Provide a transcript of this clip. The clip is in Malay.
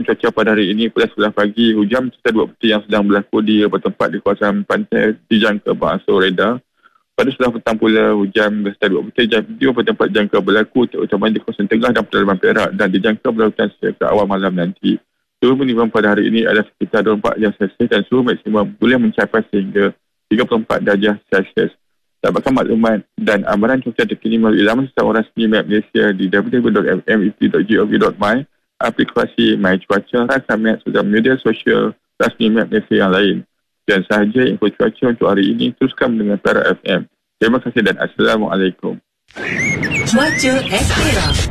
cuaca pada hari ini pada 11 pagi, hujan serta 2 peti yang sedang berlaku di beberapa tempat di kawasan pantai dijangka berangsur reda. Pada sebelah petang pula, hujan serta 2 peti di beberapa tempat dijangka berlaku terutamanya di kawasan tengah dan pedalaman Perak dan dijangka berlaku sehingga awal malam nanti. Suhu minimum pada hari ini adalah sekitar 24 darjah Celsius dan suhu maksimum boleh mencapai sehingga 34 darjah Celsius. Dapatkan maklumat dan amaran cuaca terkini melalui laman seseorang rasmi Met Malaysia di www.met.gov.my, aplikasi My Cuaca, rakam Met serta media sosial rasmi Met Malaysia yang lain. Dan sahaja info cuaca untuk hari ini, teruskan dengan Tara FM. Terima kasih dan Assalamualaikum. Cuaca Espera.